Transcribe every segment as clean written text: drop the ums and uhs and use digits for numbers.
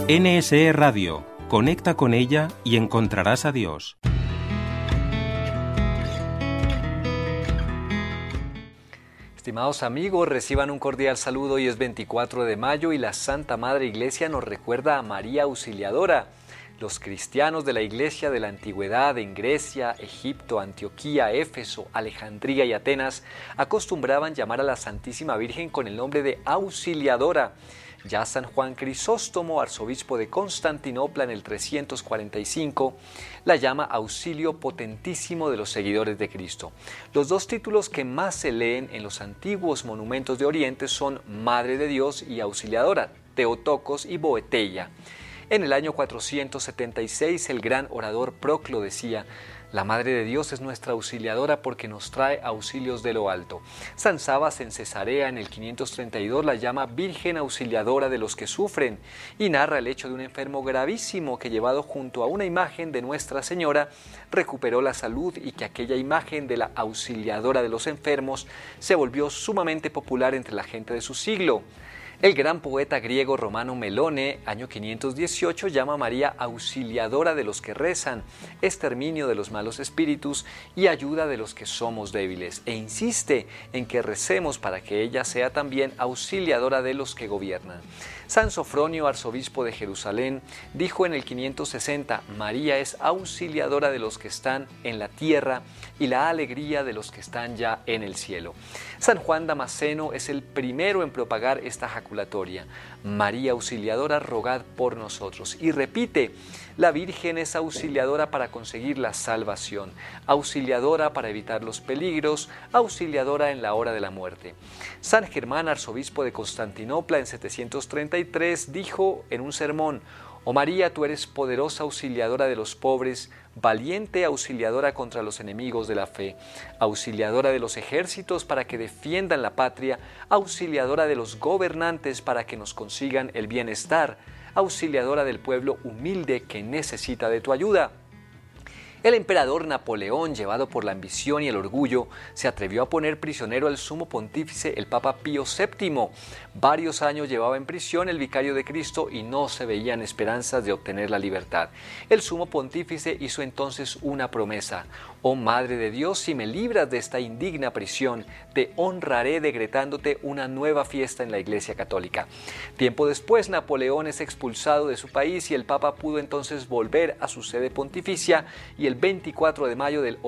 NSE Radio. Conecta con ella y encontrarás a Dios. Estimados amigos, reciban un cordial saludo. Hoy es 24 de mayo y la Santa Madre Iglesia nos recuerda a María Auxiliadora. Los cristianos de la Iglesia de la Antigüedad en Grecia, Egipto, Antioquía, Éfeso, Alejandría y Atenas acostumbraban llamar a la Santísima Virgen con el nombre de Auxiliadora. Ya San Juan Crisóstomo, arzobispo de Constantinopla en el 345, la llama Auxilio Potentísimo de los seguidores de Cristo. Los dos títulos que más se leen en los antiguos monumentos de Oriente son Madre de Dios y Auxiliadora, Theotokos y Boeteia. En el año 476 el gran orador Proclo decía: la Madre de Dios es nuestra auxiliadora porque nos trae auxilios de lo alto. San Sabas en Cesarea en el 532 la llama Virgen Auxiliadora de los que sufren y narra el hecho de un enfermo gravísimo que, llevado junto a una imagen de Nuestra Señora, recuperó la salud, y que aquella imagen de la Auxiliadora de los enfermos se volvió sumamente popular entre la gente de su siglo. El gran poeta griego romano Melone, año 518, llama a María Auxiliadora de los que rezan, exterminio de los malos espíritus y ayuda de los que somos débiles, e insiste en que recemos para que ella sea también auxiliadora de los que gobiernan. San Sofronio, arzobispo de Jerusalén, dijo en el 560: María es auxiliadora de los que están en la tierra y la alegría de los que están ya en el cielo. San Juan Damasceno es el primero en propagar esta jaculatoria: María Auxiliadora, rogad por nosotros. Y repite: la Virgen es auxiliadora para conseguir la salvación, auxiliadora para evitar los peligros, auxiliadora en la hora de la muerte. San Germán, arzobispo de Constantinopla en 733, dijo en un sermón: oh María, tú eres poderosa auxiliadora de los pobres, valiente auxiliadora contra los enemigos de la fe, auxiliadora de los ejércitos para que defiendan la patria, auxiliadora de los gobernantes para que nos consigan el bienestar, auxiliadora del pueblo humilde que necesita de tu ayuda. El emperador Napoleón, llevado por la ambición y el orgullo, se atrevió a poner prisionero al sumo pontífice, el Papa Pío VII. Varios años llevaba en prisión el vicario de Cristo y no se veían esperanzas de obtener la libertad. El sumo pontífice hizo entonces una promesa: oh Madre de Dios, si me libras de esta indigna prisión, te honraré decretándote una nueva fiesta en la Iglesia Católica. Tiempo después, Napoleón es expulsado de su país y el Papa pudo entonces volver a su sede pontificia, y el 24 de mayo del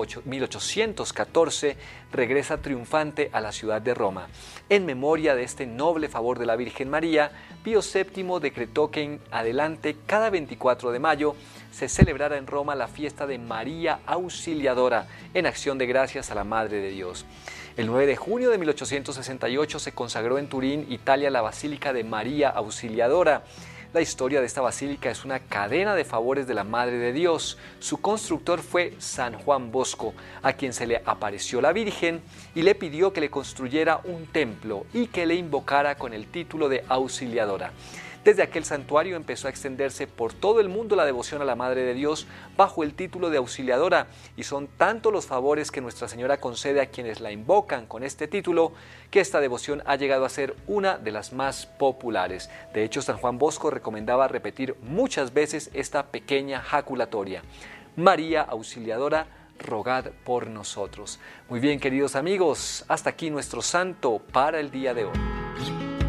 1814 regresa triunfante a la ciudad de Roma. En memoria de este noble favor de la Virgen María, Pío VII decretó que en adelante, cada 24 de mayo, se celebrara en Roma la fiesta de María Auxiliadora, en acción de gracias a la Madre de Dios. El 9 de junio de 1868 se consagró en Turín, Italia, la Basílica de María Auxiliadora. La historia de esta basílica es una cadena de favores de la Madre de Dios. Su constructor fue San Juan Bosco, a quien se le apareció la Virgen y le pidió que le construyera un templo y que le invocara con el título de Auxiliadora. Desde aquel santuario empezó a extenderse por todo el mundo la devoción a la Madre de Dios bajo el título de Auxiliadora, y son tantos los favores que Nuestra Señora concede a quienes la invocan con este título que esta devoción ha llegado a ser una de las más populares. De hecho, San Juan Bosco recomendaba repetir muchas veces esta pequeña jaculatoria: María Auxiliadora, rogad por nosotros. Muy bien, queridos amigos, hasta aquí nuestro santo para el día de hoy.